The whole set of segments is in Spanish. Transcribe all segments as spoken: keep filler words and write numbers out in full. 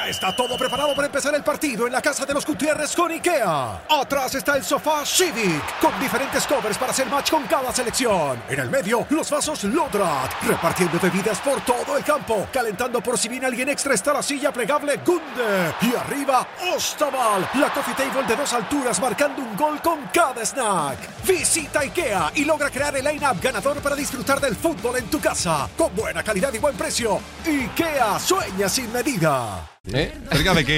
Ya está todo preparado para empezar el partido en la casa de los Gutiérrez con IKEA. Atrás está el sofá Civic, con diferentes covers para hacer match con cada selección. En el medio, los vasos Lodrat, repartiendo bebidas por todo el campo. Calentando por si viene alguien extra está la silla plegable Gunde. Y arriba, Ostaval, la coffee table de dos alturas marcando un gol con cada snack. Visita IKEA y logra crear el line-up ganador para disfrutar del fútbol en tu casa. Con buena calidad y buen precio. IKEA, sueña sin medida. ¿Eh? ¿Cerca de qué?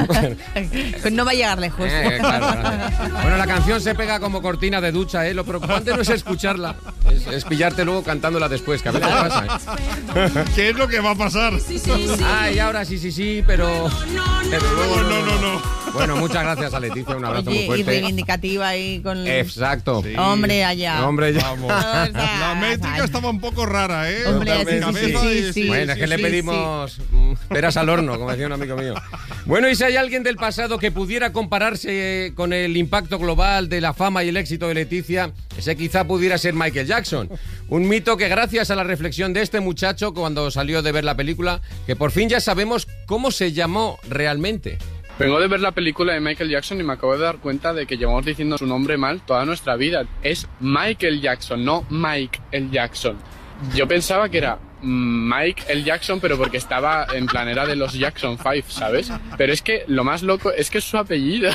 No va a llegar lejos. Eh, claro, claro. Bueno, la canción se pega como cortina de ducha, ¿eh? Lo preocupante no es escucharla, es, es pillarte luego cantándola después, que a veces pasa, ¿eh? ¿Qué es lo que va a pasar? Ay, ahora sí, sí, sí, pero... pero luego, no, no, no, no. Bueno, muchas gracias a Leticia, un abrazo Oye, muy fuerte. y reivindicativa ahí con... Exacto. Sí. Hombre, allá. Hombre, ya. Vamos. O sea, La métrica estaba un poco rara, ¿eh? Hombre, sí, sí, Cabeza sí, y- sí. Bueno, es que sí, le sí. pedimos mm, peras al horno, como decía un amigo mío. Bueno, y si hay alguien del pasado que pudiera compararse eh, con el impacto global de la fama y el éxito de Leticia, ese quizá pudiera ser Michael Jackson. Un mito que gracias a la reflexión de este muchacho cuando salió de ver la película, que por fin ya sabemos cómo se llamó realmente. Vengo de ver la película de Michael Jackson y me acabo de dar cuenta de que llevamos diciendo su nombre mal toda nuestra vida. Es Michael Jackson, no Mike el Jackson. Yo pensaba que era Mike el Jackson, pero porque estaba en plan, era de los Jackson Five, ¿sabes? Pero es que lo más loco es que es su apellido.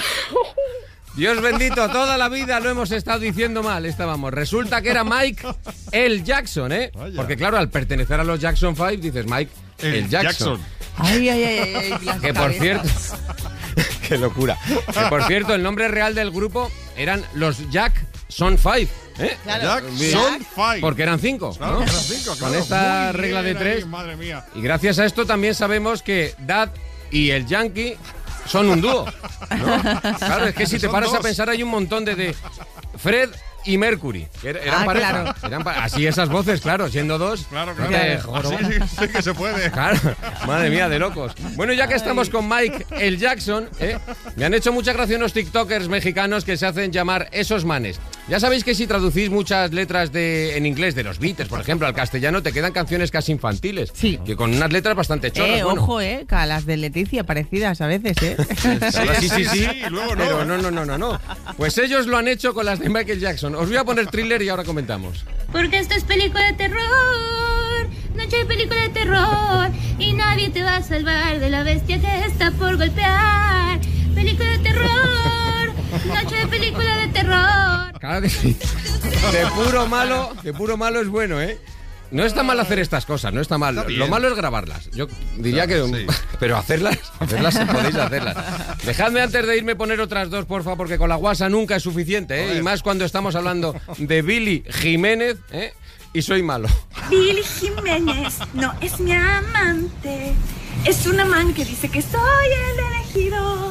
Dios bendito, toda la vida lo hemos estado diciendo mal, estábamos. Resulta que era Mike el Jackson, ¿eh? Vaya. Porque claro, al pertenecer a los Jackson Five dices Mike el, El Jackson. Jackson. Ay, ay, ay, ay, ay, las Que por cabezas. cierto... ¡Qué locura! Que por cierto, el nombre real del grupo eran los Jackson Five, ¿eh? Claro. Jackson Five. Porque eran cinco, Claro, ¿no? eran cinco, claro. Con esta Muy regla de bien tres. ahí, madre mía. Y gracias a esto también sabemos que Dad y el Yankee son un dúo, ¿no? Claro, es que si te Son paras a dos. pensar hay un montón de... de Fred y Mercury, que er- eran Ah, pareja. claro. Eran pa- así esas voces, claro, siendo dos. Claro, no claro. te jorobas. Sí, sí, sí que se puede. Claro, madre mía, de locos. Bueno, ya que estamos con Mike el Jackson, ¿eh? Me han hecho mucha gracia unos tiktokers mexicanos que se hacen llamar esos manes. Ya sabéis que si traducís muchas letras de, en inglés de los Beatles, por ejemplo, al castellano, te quedan canciones casi infantiles. Sí. Que con unas letras bastante chorras. Eh, bueno. ojo, eh, que a las de Leticia parecidas a veces, eh. Sí, sí, sí, y luego no. Pero no, no, no, no, no. Pues ellos lo han hecho con las de Michael Jackson. Os voy a poner thriller y ahora comentamos. Porque esto es película de terror, noche de película de terror, y nadie te va a salvar de la bestia que está por golpear. Película de terror, noche de película de terror. Claro que sí. De puro malo, de puro malo es bueno, ¿eh? No está mal hacer estas cosas, no está mal. Está bien. Lo malo es grabarlas. Yo diría Claro, que... sí. Pero hacerlas, hacerlas podéis hacerlas. Dejadme antes de irme poner otras dos, porfa, porque con la guasa nunca es suficiente, ¿eh? Joder. Y más cuando estamos hablando de Billy Jiménez, ¿eh? Y soy malo. Billy Jiménez no es mi amante, es un man que dice que soy el elegido.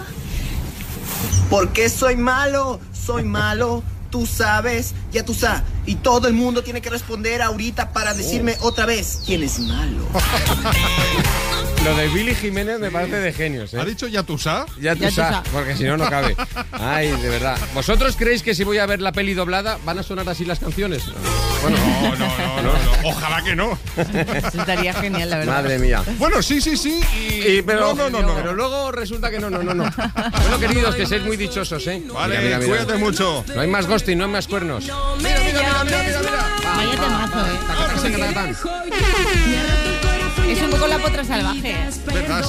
Porque soy malo, soy malo, tú sabes, ya tú sabes. Y todo el mundo tiene que responder ahorita para decirme otra vez quién es malo. Lo de Billy Jiménez me parece de genios, ¿eh? ¿Ha dicho Yatusá? Ya tú Ya tú sabes, sa. porque si no, no cabe. Ay, de verdad. ¿Vosotros creéis que si voy a ver la peli doblada van a sonar así las canciones? Bueno, No, no, no, no, no. Ojalá que no. Eso estaría genial, la verdad. madre mía. Bueno, sí, sí, sí. Y, Y, pero, no, no, no, no. pero luego resulta que no, no, no, no. Bueno, queridos, que seáis muy dichosos, ¿eh? Vale, Mira, mira, mira. cuídate mucho. No hay más ghosting, no hay más cuernos. Mira, mira, mira, mira, mira, mira. Vaya temazo, eh. Tacatán, tacatán. Es un poco la potra salvaje. ¿Verdad?